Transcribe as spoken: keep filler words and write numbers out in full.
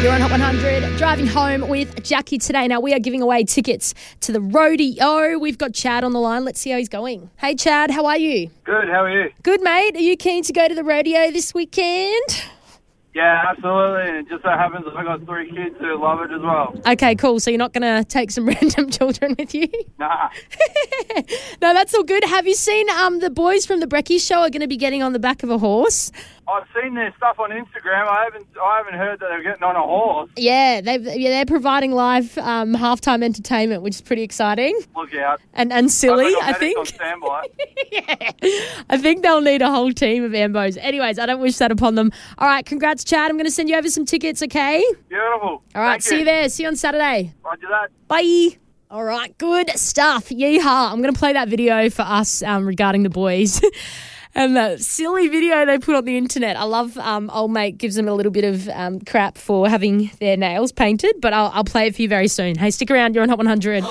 You're on Hot one hundred, driving home with Jackie today. Now, we are giving away tickets to the rodeo. We've got Chad on the line. Let's see how he's going. Hey, Chad, how are you? Good, how are you? Good, mate. Are you keen to go to the rodeo this weekend? Yeah, absolutely. And it just so happens I've got three kids who love it as well. Okay, cool. So you're not going to take some random children with you? Nah. No, that's all good. Have you seen um the boys from the Brekkie show are going to be getting on the back of a horse? I've seen their stuff on Instagram. I haven't I haven't heard that they're getting on a horse. Yeah, they've, yeah they're providing live um, halftime entertainment, which is pretty exciting. Look out. And and silly, I've got I think. on standby. Yeah. I think they'll need a whole team of Ambos. Anyways, I don't wish that upon them. All right, congrats, Chad. I'm going to send you over some tickets, okay? Beautiful. All right, Thank see you. you there. See you on Saturday. Roger that. Bye. All right, good stuff. Yeehaw. I'm going to play that video for us um, regarding the boys. And the silly video they put on the internet. I love um, old mate gives them a little bit of um, crap for having their nails painted, but I'll, I'll play it for you very soon. Hey, stick around. You're on Hot one hundred.